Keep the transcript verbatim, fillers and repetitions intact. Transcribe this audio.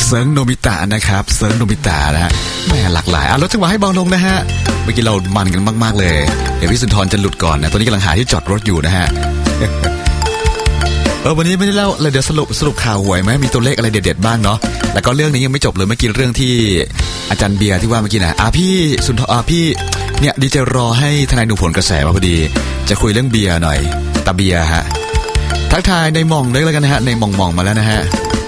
เซิร์งโนบิตะนะครับเซิร์งโนบิตะนะฮะแม่หลากหลายอ่ะลดจังหวะให้เบาลงนะฮะเมื่อกี้เรามันกันมากๆเลยเดี๋ยวพี่สุนทรจะหลุดก่อนนะตอนนี้กำลังหาที่จอดรถอยู่นะฮะเออวันนี้ไม่ได้เล่าเลยเดี๋ยวสรุปสรุปข่าวหวยไหมมีตัวเลขอะไรเด็ดๆบ้างเนาะแล้วก็เรื่องนี้ยังไม่จบเลยเมื่อกี้เรื่องที่อาจารย์เบียร์ที่ว่าเมื่อกี้นะอ่ะพี่สุนทรอ่ะพี่เนี่ยดีจะรอให้ทนายดูผลกระแสมาพอดีจะคุยเรื่องเบียร์หน่อยตาเบียร์ฮะทักทายในมองเลยแล้วกันนะฮะในมองมองมาแล้วนะฮะ